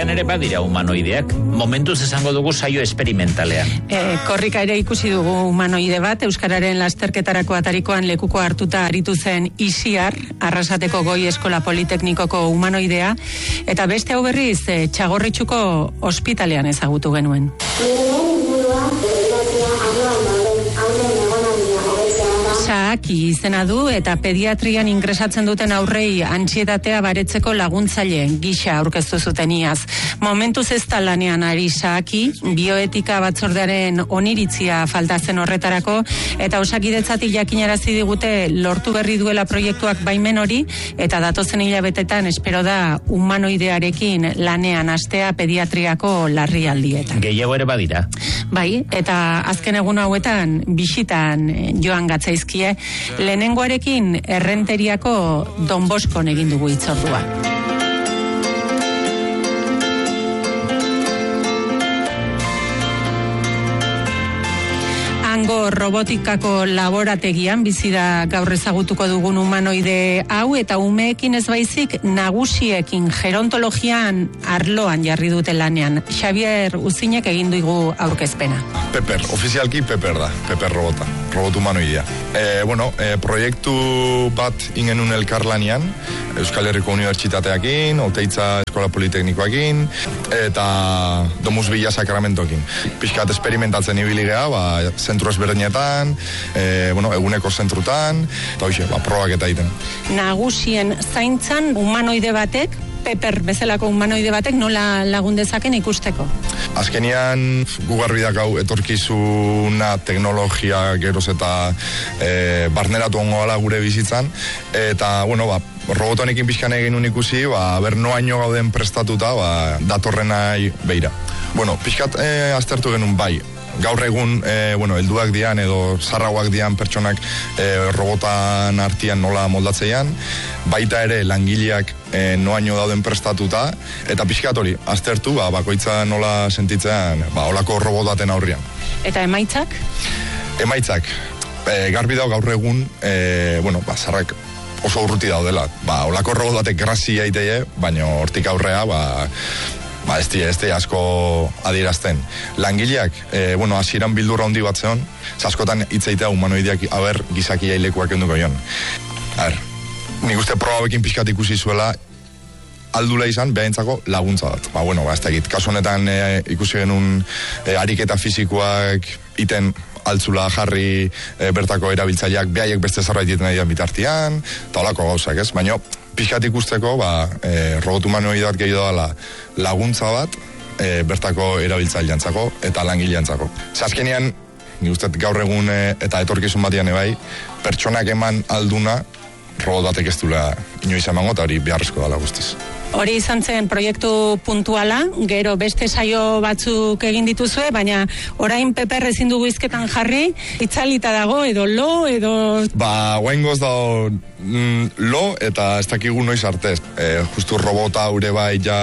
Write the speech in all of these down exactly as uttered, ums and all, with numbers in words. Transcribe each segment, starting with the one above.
Korrikan ere badira humanoideak. Momentuz esango dugu saio esperimentalean. E, korrika ere ikusi dugu humanoide bat, Euskararen lasterketarako atarikoan lekuko hartuta aritu zen Isiar, Arrasateko Goi Eskola Politeknikoko humanoidea, eta beste hau berriz e, Txagorritxuko ospitalean ezagutu genuen. Saaki izena du eta pediatrian ingresatzen duten aurrei antsietatea baretzeko laguntzaile gisa aurkeztu zuten iaz. Momentuz ez da lanean ari Saaki, bioetika batzordearen oniritzia falta zen horretarako, eta Osakidetzatik jakinarazi digute lortu berri duela proiektuak baimen hori, eta datozen hilabetetan espero da humanoidearekin lanean hastea pediatriako larrialdietan. Gehiago ere badira. Bai, eta azken egun hauetan bisitan joan gatzaizki. Lehenengoarekin Errenteriako Don Boskon egin dugu hitzordua. Hango robotikako laborategian bizi da gaur ezagutuko dugun humanoide hau, eta umeekin ez baizik nagusiekin gerontologian arloan jarri dute lanean. Xavier Uzinek egin dugu aurkezpena. Pepper, ofizialki Pepper da, Pepper robota, robot humanoidea. E, bueno, e, proiektu bat ingenun elkarlanean, Euskal Herriko Unibertsitateakin, Oteitza Eskola Politeknikoakin, eta Domus Villa Sakramentokin. Pixkat esperimentatzen ibili geha, ba, zentru ezberdinetan, e, bueno, eguneko zentrutan, eta hoxe, ba, probak eta egiten. Nagusien zaintzan humanoide batek, Pepper bezalako humanoide batek nola lagun dezaken ikusteko? Azkenian, gugarbidak hau etorkizuna, teknologia, geroz eta e, barneratu ongo gala gure bizitzan, eta, bueno, ba, robotonekin pixkan egin un ikusi, ba, ber noaino gauden prestatuta, ba, datorrenai beira. Bueno, pixkat e, aztertu genuen bai, gaur egun, e, bueno, helduak dian edo zarragoak dian pertsonak e, robotan artian nola moldatzeian, baita ere langileak e, noaino dauden prestatuta, eta pixkat hori, aztertu, ba, bakoitza nola sentitzean, ba, olako robotaten aurrian. Eta emaitzak? Emaitzak, e, garbi dago gaur egun, e, bueno, ba, zarrak oso urruti daudela, ba, olako robotatek grazi aitee, baina hortik aurrea, ba, Ba, ez di, ez di asko adierazten. Langileak, e, bueno, hasieran bildurra handi bat zeon, askotan hitzaitea humanoideak, haber, gizaki jailekuak enduko joan. A ber, nik uste probabekin pixkat ikusi zuela, aldula izan, behaintzako laguntza bat. Ba, bueno, ba, ez da egit, kasu honetan e, ikusi genuen e, ariketa fizikoak iten altzula jarri e, bertako erabiltzaileak, behaiek beste zerbait egiten nahi bitartian, eta holako gauzak, ez? Baina, pixkat ikusteko, ba, e, robot humanoidat gehiago dela laguntza bat, e, bertako erabiltzaileantzako eta langileantzako. Azkenean, ni uste gaur egun e, eta etorkizun batian ebai, pertsonak eman alduna, robot batek ez duela inoiz emango, eta hori beharrezko dela guztiz. Hori izan zen proiektu puntuala, gero beste saio batzuk egin dituzue, baina orain Pepper ezin dugu izketan jarri, itzalita dago, edo lo, edo... Ba, guaingoz dago mm, lo, eta ez dakigu noiz artez. E, justu robota ure bai ja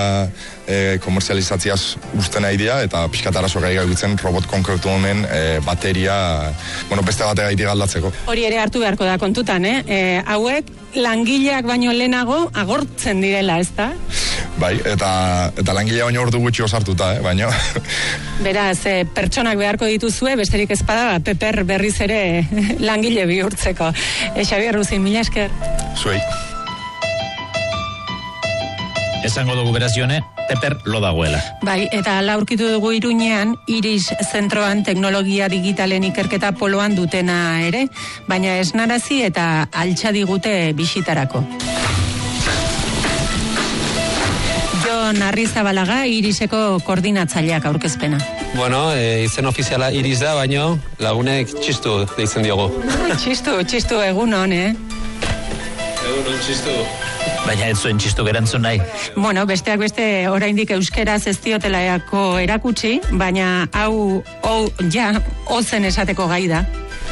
e, komerzializatziaz usten nahi dira, eta pixkat arazo gai gabitzen robot konkretu honen e, bateria, bueno, beste batea gaitik aldatzeko. Hori ere hartu beharko da kontutan, eh? E, hauek langileak baino lehenago agortzen direla, ez da? Bai, eta, eta langilea baino ordu gutxi osartuta, eh? Baina... Beraz, e, pertsonak beharko dituzue, besterik ezpada, Pepper berriz ere langile bihurtzeko. E, Xavier Ruzin, mila esker. Zuei. Esango dugu beraz Jone, Pepper lo dagoela. Bai, eta laurkitu dugu Iruñean, Iris zentroan teknologia digitalen ikerketa poloan dutena ere, baina esnarazi eta altxa digute bisitarako. Jon Arrizabalaga, Iriseko koordinatzaileak aurkezpena. Bueno, e, izen ofiziala Iris da, baino lagunek txistu deitzen diogu. Txistu, txistu egun hon, eh? Egun hon txistu. Baina ez zuen txistu gerantzun nahi. Bueno, besteak beste oraindik euskeraz ez diotelaako erakutsi, baina hau, hau, ja, ozen esateko gai da.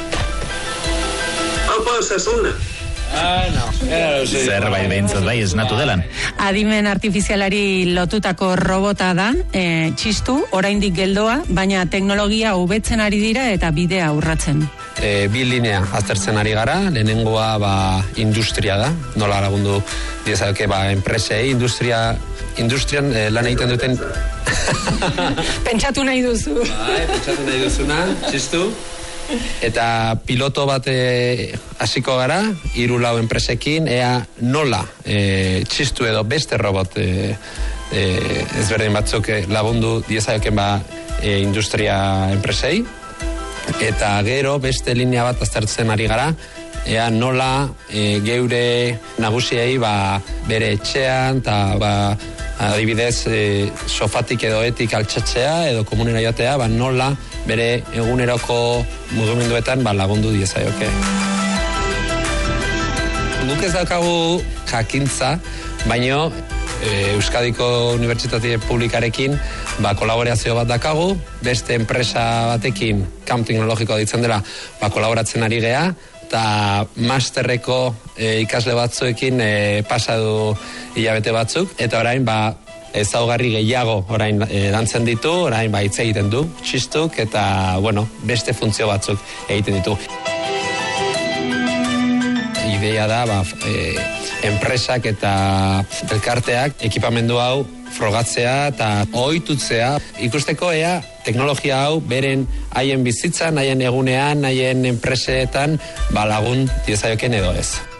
Apa, Osasuna. Ah, no. Zerbait behintzat bai esnatu delan. Adimen artifizialari lotutako robota da, e, txistu, oraindik geldoa, baina teknologia hobetzen ari dira eta bidea urratzen. e, bi linea aztertzen ari gara. Lehenengoa ba, industria da, nola lagundu diezake ba, enpresei, industria, industrian e, lan egiten duten... Pentsatu nahi duzu. Bai, pentsatu nahi duzuna, txistu. Eta piloto bat e, hasiko gara, hiru lau enpresekin, ea nola e, txistu edo beste robot e, e, ezberdin batzuk lagundu diezaioken ba, e, industria enpresei. Eta gero beste linea bat aztertzen ari gara, ea nola e, geure nagusiei ba, bere etxean, eta ba, adibidez e, sofatik edo etik altxatzea edo komunera joatea, ba, nola bere eguneroko mugimenduetan ba, lagundu diezaioke. Guk ez daukagu jakintza, baino e, Euskadiko Unibertsitate Publikarekin ba, kolaborazio bat dakagu, beste enpresa batekin, Camp Teknologikoa ditzen dela, ba, kolaboratzen ari gea, eta masterreko e, ikasle batzuekin e, pasadu hilabete batzuk, eta orain ba, ezaugarri gehiago orain e, dantzen ditu, orain ba, hitz egiten du, txistuk, eta bueno, beste funtzio batzuk egiten ditu. Ideia da, ba, e, enpresak eta elkarteak ekipamendu hau frogatzea eta ohitutzea, ikusteko ea teknologia hau beren haien bizitzan, haien egunean, haien enpresetan ba, lagun diezaioken edo ez.